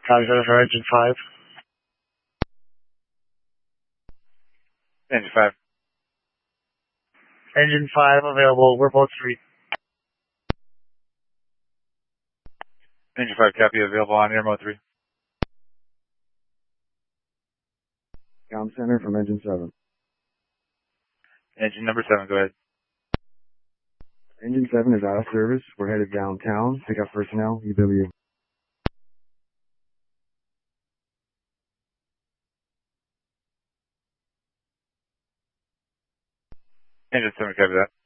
Copy that for engine 5. Engine 5. Engine 5 available, we're both 3. Engine 5, copy, available on air mode 3. Com center from engine 7. Engine number 7, go ahead. Engine 7 is out of service. We're headed downtown. Pick up personnel, EW. Engine 7, copy that.